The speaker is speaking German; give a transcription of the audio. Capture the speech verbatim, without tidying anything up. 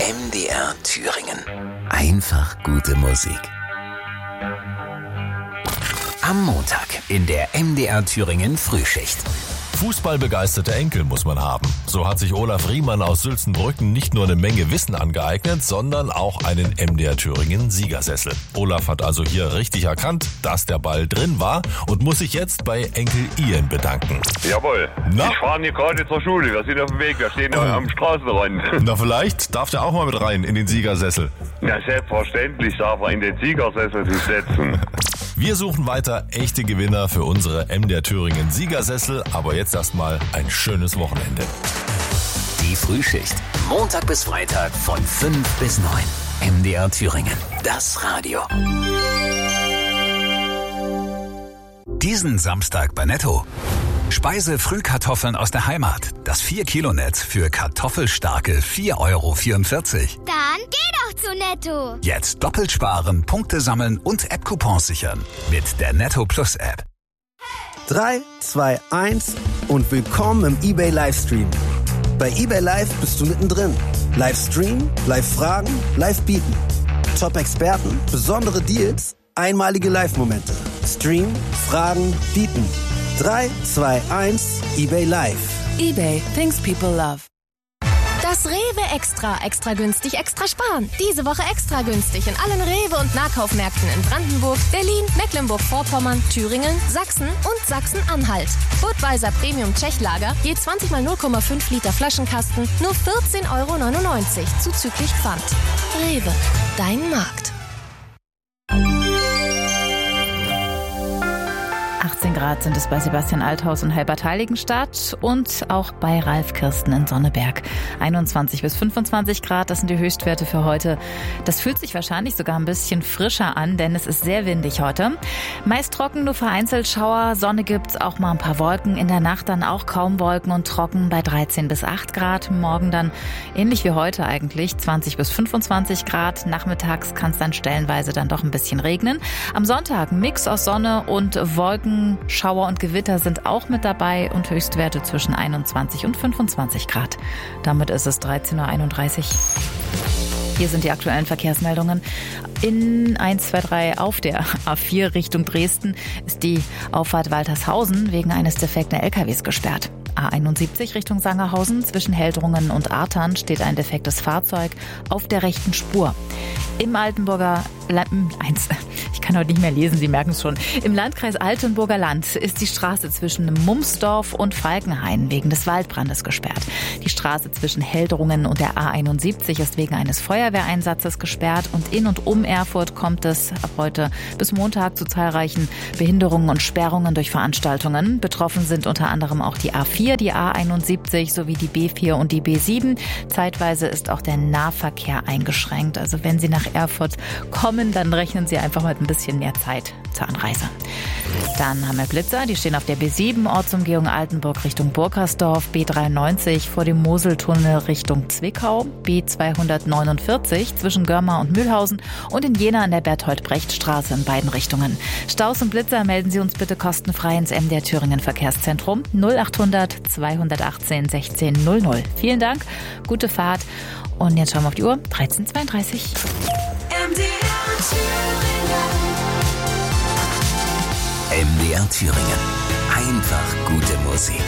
M D R Thüringen. Einfach gute Musik. Am Montag in der M D R Thüringen Frühschicht. Fußballbegeisterte Enkel muss man haben. So hat sich Olaf Riemann aus Sülzenbrücken nicht nur eine Menge Wissen angeeignet, sondern auch einen M D R Thüringen Siegersessel. Olaf hat also hier richtig erkannt, dass der Ball drin war und muss sich jetzt bei Enkel Ian bedanken. Jawohl. Na? Ich fahre hier gerade zur Schule. Wir sind auf dem Weg. Wir stehen oh. am Straßenrand. Na, vielleicht darf der auch mal mit rein in den Siegersessel. Na, selbstverständlich darf er in den Siegersessel sich setzen. Wir suchen weiter echte Gewinner für unsere M D R Thüringen Siegersessel, aber jetzt erstmal ein schönes Wochenende. Die Frühschicht, Montag bis Freitag von fünf bis neun. M D R Thüringen, das Radio. Diesen Samstag bei Netto. Speise-Frühkartoffeln aus der Heimat. Das vier Kilo Netz für kartoffelstarke vier Euro vierundvierzig. Dann geh doch zu Netto. Jetzt doppelt sparen, Punkte sammeln und App-Coupons sichern. Mit der Netto Plus App. drei, zwei, eins und willkommen im eBay Livestream. Bei eBay Live bist du mittendrin. Livestream, Live-Fragen, Live-Bieten. Top-Experten, besondere Deals, einmalige Live-Momente. Stream, Fragen, Bieten. drei, zwei, eins, eBay Live. eBay, things people love. Das Rewe Extra. Extra günstig, extra sparen. Diese Woche extra günstig in allen Rewe- und Nahkaufmärkten in Brandenburg, Berlin, Mecklenburg-Vorpommern, Thüringen, Sachsen und Sachsen-Anhalt. Budweiser Premium Tschechlager, je zwanzig mal null Komma fünf Liter Flaschenkasten, nur vierzehn Euro neunundneunzig, zuzüglich Pfand. Rewe, dein Markt. achtzehn Grad sind es bei Sebastian Althaus in Halbertheiligenstadt und auch bei Ralf Kirsten in Sonneberg. einundzwanzig bis fünfundzwanzig Grad, das sind die Höchstwerte für heute. Das fühlt sich wahrscheinlich sogar ein bisschen frischer an, denn es ist sehr windig heute. Meist trocken, nur vereinzelt Schauer. Sonne gibt's, auch mal ein paar Wolken. In der Nacht dann auch kaum Wolken und trocken bei dreizehn bis acht Grad. Morgen dann ähnlich wie heute eigentlich, zwanzig bis fünfundzwanzig Grad. Nachmittags kann es dann stellenweise dann doch ein bisschen regnen. Am Sonntag ein Mix aus Sonne und Wolken. Schauer und Gewitter sind auch mit dabei und Höchstwerte zwischen einundzwanzig und fünfundzwanzig Grad. Damit ist es dreizehn Uhr einunddreißig. Hier sind die aktuellen Verkehrsmeldungen. In eins zwei drei auf der A vier Richtung Dresden ist die Auffahrt Waltershausen wegen eines defekten L K Ws gesperrt. A einundsiebzig Richtung Sangerhausen. Zwischen Heldrungen und Artern steht ein defektes Fahrzeug auf der rechten Spur. Im Altenburger Land, eins, ich kann heute nicht mehr lesen, Sie merken es schon. Im Landkreis Altenburger Land ist die Straße zwischen Mumsdorf und Falkenhain wegen des Waldbrandes gesperrt. Die Straße zwischen Heldrungen und der A einundsiebzig ist wegen eines Feuerwehreinsatzes gesperrt und in und um Erfurt kommt es ab heute bis Montag zu zahlreichen Behinderungen und Sperrungen durch Veranstaltungen. Betroffen sind unter anderem auch die A vier, die A einundsiebzig sowie die B vier und die B sieben. Zeitweise ist auch der Nahverkehr eingeschränkt. Also wenn Sie nach Erfurt kommen, dann rechnen Sie einfach mit ein bisschen mehr Zeit zur Anreise. Dann haben wir Blitzer, die stehen auf der B sieben, Ortsumgehung Altenburg Richtung Burkersdorf, B dreiundneunzig vor dem Moseltunnel Richtung Zwickau, B zweihundertneunundvierzig zwischen Görmar und Mühlhausen und in Jena an der Berthold-Brecht-Straße in beiden Richtungen. Staus und Blitzer melden Sie uns bitte kostenfrei ins M D R Thüringen Verkehrszentrum null achthundert zweihundertachtzehn sechzehn null null. Vielen Dank, gute Fahrt und jetzt schauen wir auf die Uhr, dreizehn Uhr zweiunddreißig. M D R Thüringen. M D R Thüringen. Einfach gute Musik.